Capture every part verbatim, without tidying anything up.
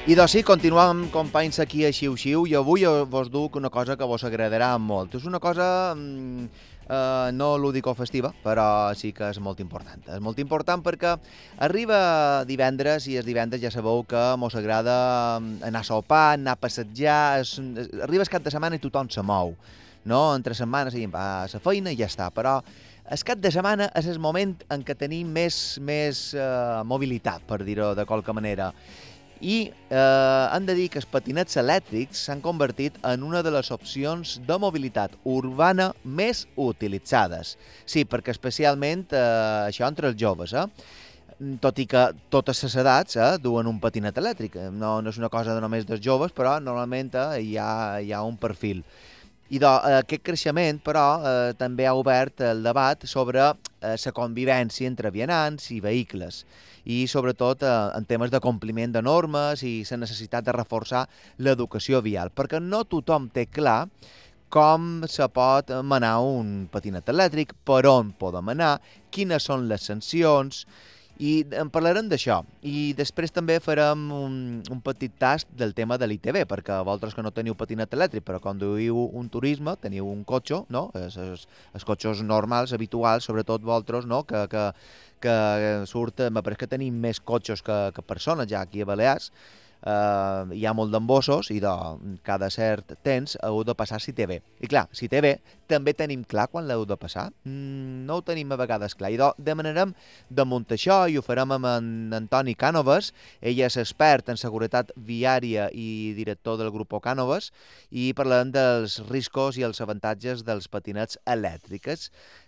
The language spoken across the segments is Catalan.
I doncs sí, continuem, companys, aquí a Xiu-Xiu, i avui vos duc una cosa que vos agradarà molt. És una cosa mm, eh, no lúdico-festiva, però sí que és molt important. És molt important perquè arriba divendres, i els divendres ja sabeu que mos agrada anar a sopar, anar a passejar, és, arriba el cap de setmana i tothom se mou, no? Entre setmanes seguim a la feina i ja està, però el cap de setmana és el moment en què tenim més, més eh, mobilitat, per dir-ho de qualque manera. I eh, hem de dir que els patinets elèctrics s'han convertit en una de les opcions de mobilitat urbana més utilitzades. Sí, perquè especialment eh, això entre els joves, eh? Tot i que totes les edats eh, duen un patinet elèctric. No, no és una cosa de només dels joves, però normalment eh, hi, ha, hi ha un perfil. I de, aquest creixement, però, eh, també ha obert el debat sobre la eh, convivència entre vianants i vehicles, i sobretot eh, en temes de compliment de normes i la necessitat de reforçar l'educació vial, perquè no tothom té clar com se pot manar un patinet elèctric, per on podem anar, quines són les sancions, i en parlarem d'això. I després també farem un, un petit tast del tema de l'I T V, perquè vosaltres que no teniu patinet elèctric, però conduïu un turisme, teniu un cotxe, no? Els, els, els cotxes normals, habituals, sobretot vosaltres, no? Que, que, que surt, me pareix que tenim més cotxes que, que persones ja aquí a Balears. Uh, hi ha molt d'embossos i de cada cert temps heu de passar C I T V. I clar, C I T V també tenim clar quan l'heu de passar. Mm, no ho tenim a vegades clar. I de, demanarem de muntar això i ho farem amb en Antoni Cànoves. Ell és expert en seguretat viària i director del grup Cànoves, i parlarem dels riscos i els avantatges dels patinets elèctrics.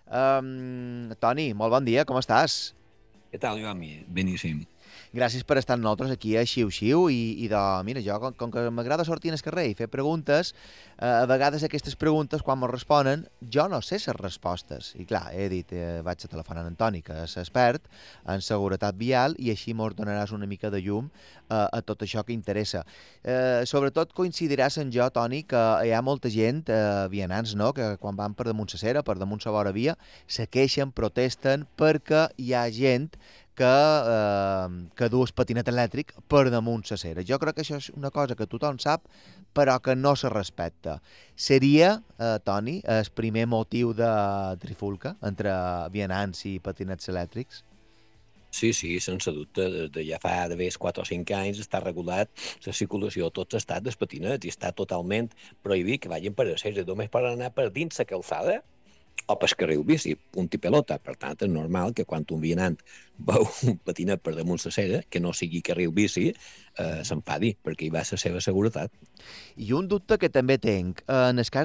Um, Toni, molt bon dia, com estàs? Què tal, Joan? Beníssim. Gràcies per estar amb nosaltres aquí a Xiu-Xiu i, i de, mira, jo, com, com que m'agrada sortir al carrer i fer preguntes, eh, a vegades aquestes preguntes, quan me responen, jo no sé les respostes. I clar, he dit, eh, vaig a telefonar a Antoni, que és expert en seguretat vial, i així mos donaràs una mica de llum eh, a tot això que interessa. Eh, sobretot coincidiràs en jo, Toni, que hi ha molta gent, eh, vianants, no?, que quan van per damunt la cera, per damunt la vora via, se queixen, protesten, perquè hi ha gent que, eh, que du el patinet elèctric per damunt la cera. Jo crec que això és una cosa que tothom sap, però que no se respecta. Seria, eh, Toni, el primer motiu de trifulca entre vianants i patinets elèctrics? Sí, sí, sense dubte. Des de ja fa d'haver quatre o cinc anys està regulat la circulació a tot l'estat dels patinets i està totalment prohibit que vagin per a cera. Només poden anar per dins la calçada o pel carril bici, punt i pelota. Per tant, és normal que quan un vianant veu un patinet per damunt la cera, que no sigui carril bici, eh, s'enfadi, perquè hi va la seva seguretat. I un dubte que també tenc, en el cas